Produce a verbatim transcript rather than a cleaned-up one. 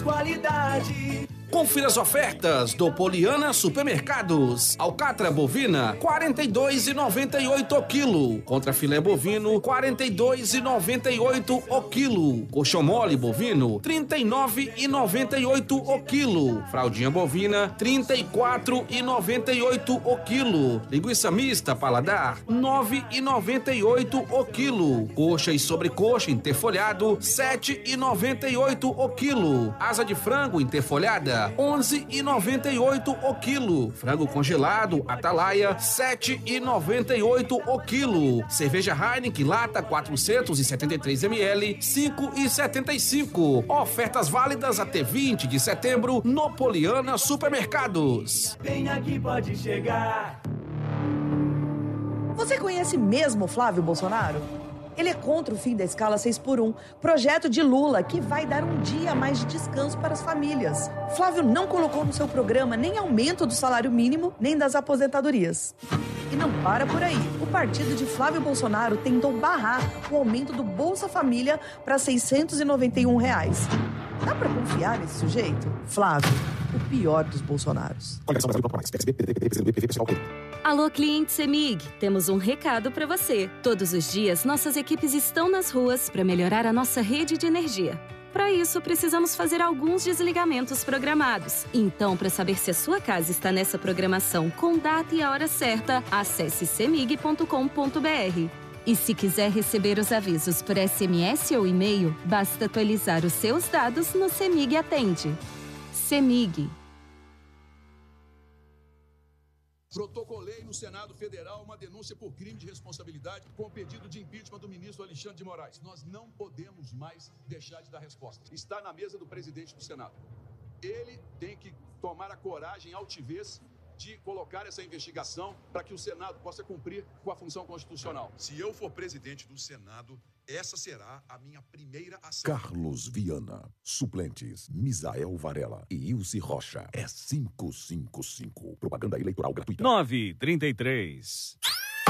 qualidade. Confira as ofertas do Poliana Supermercados. Alcatra bovina, quarenta e dois reais e noventa e oito centavos o quilo. Contra filé bovino, quarenta e dois reais e noventa e oito centavos o quilo. Coxão mole bovino, trinta e nove reais e noventa e oito centavos o quilo. Fraldinha bovina, trinta e quatro reais e noventa e oito centavos o quilo. Linguiça mista paladar, nove reais e noventa e oito centavos o quilo. Coxa e sobrecoxa interfolhado, sete reais e noventa e oito centavos o quilo. Asa de frango interfolhada, onze reais e noventa e oito centavos o quilo. Frango congelado Atalaia, sete reais e noventa e oito centavos o quilo. Cerveja Heineken lata quatrocentos e setenta e três mililitros, cinco reais e setenta e cinco centavos. Ofertas válidas até vinte de setembro no Poliana Supermercados. Vem aqui, pode chegar. Você conhece mesmo Flávio Bolsonaro? Ele é contra o fim da escala seis por um, projeto de Lula que vai dar um dia a mais de descanso para as famílias. Flávio não colocou no seu programa nem aumento do salário mínimo, nem das aposentadorias. E não para por aí. O partido de Flávio Bolsonaro tentou barrar o aumento do Bolsa Família para seiscentos e noventa e um reais. Dá para confiar nesse sujeito? Flávio, o pior dos Bolsonaros. Alô, cliente CEMIG, temos um recado para você. Todos os dias, nossas equipes estão nas ruas para melhorar a nossa rede de energia. Para isso, precisamos fazer alguns desligamentos programados. Então, para saber se a sua casa está nessa programação com data e a hora certa, acesse cemig ponto com ponto br. E se quiser receber os avisos por S M S ou e-mail, basta atualizar os seus dados no CEMIG Atende. CEMIG. Protocolei no Senado Federal uma denúncia por crime de responsabilidade com o pedido de impeachment do ministro Alexandre de Moraes. Nós não podemos mais deixar de dar resposta. Está na mesa do presidente do Senado. Ele tem que tomar a coragem e altivez de colocar essa investigação para que o Senado possa cumprir com a função constitucional. Se eu for presidente do Senado, essa será a minha primeira ação. Carlos Viana. Suplentes: Misael Varela e Ilse Rocha. É quinhentos e cinquenta e cinco. Propaganda eleitoral gratuita. nove e trinta e três.